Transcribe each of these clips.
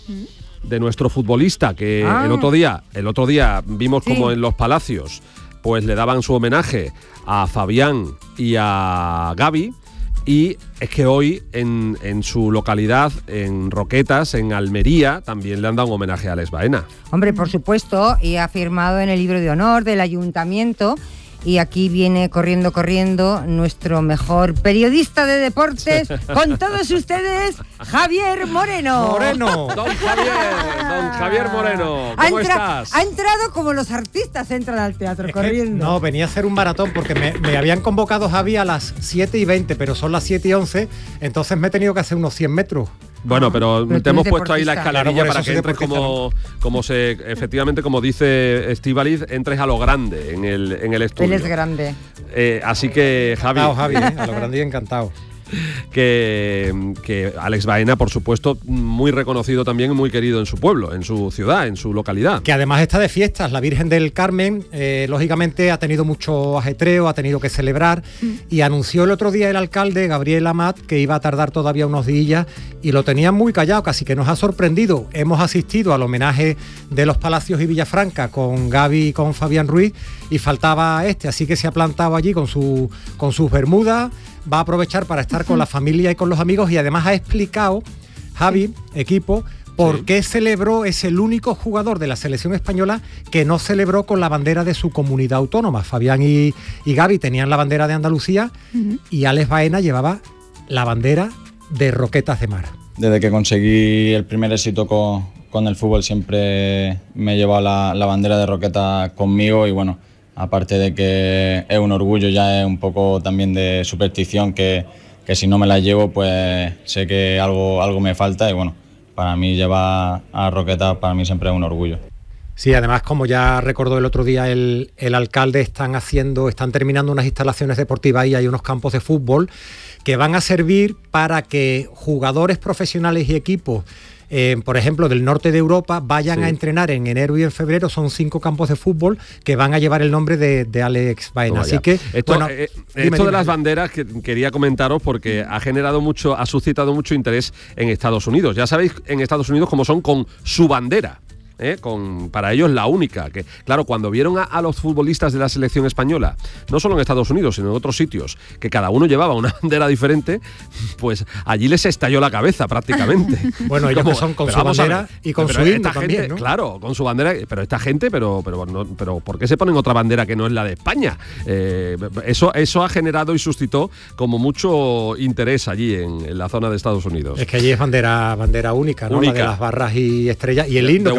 de nuestro futbolista, que el otro día vimos como en los Palacios pues le daban su homenaje a Fabián y a Gavi. Y es que hoy en su localidad, en Roquetas, en Almería, también le han dado un homenaje a Alex Baena. Hombre, por supuesto, y ha firmado en el libro de honor del ayuntamiento. Y aquí viene corriendo nuestro mejor periodista de deportes, con todos ustedes, Javier Moreno. Don Javier Moreno, ¿cómo estás? Ha entrado como los artistas entran al teatro, corriendo. No, venía a hacer un maratón porque me habían convocado, Javi, a las 7:20, pero son las 7:11, entonces me he tenido que hacer unos 100 metros. Bueno, pero te hemos puesto ahí la escalerilla, claro, para que entres efectivamente, como dice Estíbaliz, entres a lo grande en el estudio. Él es grande. Así que, Javi, a lo grande y encantado. Que Alex Baena, por supuesto, muy reconocido también y muy querido en su pueblo, en su ciudad, en su localidad. Que además está de fiestas, la Virgen del Carmen, lógicamente ha tenido mucho ajetreo, ha tenido que celebrar, y anunció el otro día el alcalde, Gabriel Amat, que iba a tardar todavía unos días, y lo tenían muy callado, casi que nos ha sorprendido. Hemos asistido al homenaje de los Palacios y Villafranca con Gavi y con Fabián Ruiz, y faltaba así que se ha plantado allí con sus bermudas. Va a aprovechar para estar con la familia y con los amigos, y además ha explicado, Javi, equipo, por qué celebró, es el único jugador de la selección española que no celebró con la bandera de su comunidad autónoma. Fabián y Gavi tenían la bandera de Andalucía, y Alex Baena llevaba la bandera de Roquetas de Mar. Desde que conseguí el primer éxito con el fútbol siempre me he llevado la bandera de Roquetas conmigo, y bueno, aparte de que es un orgullo, ya es un poco también de superstición, que si no me la llevo, pues sé que algo me falta, y bueno, para mí llevar a Roquetas, para mí siempre es un orgullo. Sí, además, como ya recordó el otro día el alcalde, están terminando unas instalaciones deportivas y hay unos campos de fútbol que van a servir para que jugadores profesionales y equipos, por ejemplo, del norte de Europa, vayan a entrenar en enero y en febrero. Son 5 campos de fútbol que van a llevar el nombre de Alex Baena. Así que esto de las banderas que quería comentaros, porque ha suscitado mucho interés en Estados Unidos. Ya sabéis en Estados Unidos cómo son con su bandera. Para ellos la única, que claro, cuando vieron a los futbolistas de la selección española, no solo en Estados Unidos, sino en otros sitios, que cada uno llevaba una bandera diferente, pues allí les estalló la cabeza prácticamente. Bueno, ellos que son con su bandera y con su himno también, ¿no? Claro, con su bandera, pero esta gente, pero ¿por qué se ponen otra bandera que no es la de España? Eso ha generado y suscitó como mucho interés allí en la zona de Estados Unidos. Es que allí es bandera única, ¿no? La de las barras y estrellas, y el himno,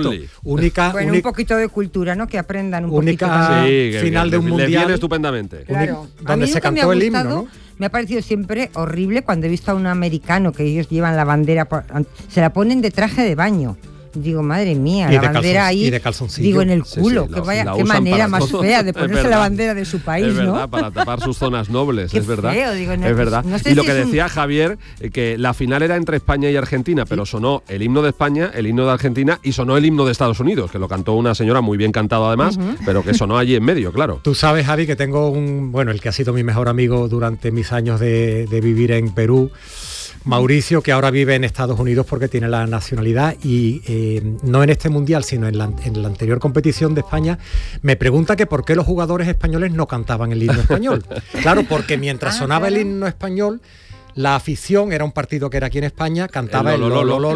única. Bueno, un poquito de cultura, ¿no? Que aprendan un única poquito. Final de un mundial. Le viene estupendamente. Claro. Donde se cantó el himno, ¿no? Me ha parecido siempre horrible cuando he visto a un americano que ellos llevan la bandera, se la ponen de traje de baño. Digo, madre mía, la bandera ahí, de calzoncillo. digo, en el culo, qué manera más fea de ponerse la bandera de su país, es verdad, ¿no? Para tapar sus zonas nobles, Qué es verdad. Feo, digo, no, es verdad. No sé y lo si que decía Javier, que la final era entre España y Argentina, pero sonó el himno de España, el himno de Argentina, y sonó el himno de Estados Unidos, que lo cantó una señora muy bien cantado además, pero que sonó allí en medio, claro. Tú sabes, Javi, que tengo el que ha sido mi mejor amigo durante mis años de vivir en Perú, Mauricio, que ahora vive en Estados Unidos porque tiene la nacionalidad, y no en este mundial, sino en la anterior competición de España, me pregunta que por qué los jugadores españoles no cantaban el himno español. Claro, porque mientras sonaba el himno español, la afición, era un partido que era aquí en España, cantaba el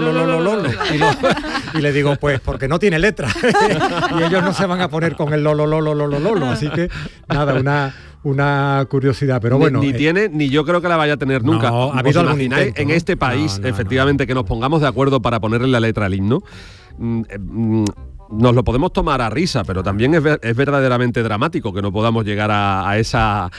lo. Y le digo, pues porque no tiene letra. Y ellos no se van a poner con el lo. Así que nada, una curiosidad, pero bueno. Ni tiene, ni yo creo que la vaya a tener nunca. No, ha habido algún intento, en este país, efectivamente, que nos pongamos de acuerdo para ponerle la letra al himno. Nos lo podemos tomar a risa, pero también es verdaderamente dramático que no podamos llegar a esa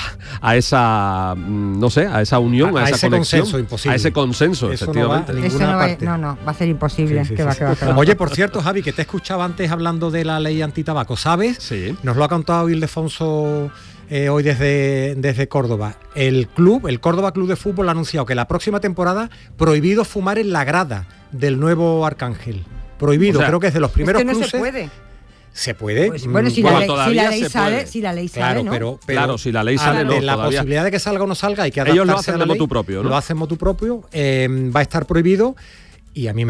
unión, a esa ese conexión, consenso imposible. A ese consenso, eso efectivamente. No va a ser imposible. Sí. Va. Oye, por cierto, Javi, que te escuchaba antes hablando de la ley antitabaco, ¿sabes? Sí. Nos lo ha contado Ildefonso hoy desde Córdoba. El Córdoba Club de Fútbol ha anunciado que la próxima temporada prohibido fumar en la grada del nuevo Arcángel. Prohibido, creo que es de los primeros no cruces. se puede. ¿Se puede? Pues, bueno, si la ley sale, ¿no? Pero claro, si la ley sale, no, la todavía. Posibilidad de que salga o no salga, hay que adaptarse. Ellos lo hacen de motu propio, ¿no? Lo hacen motu propio, va a estar prohibido, y a mí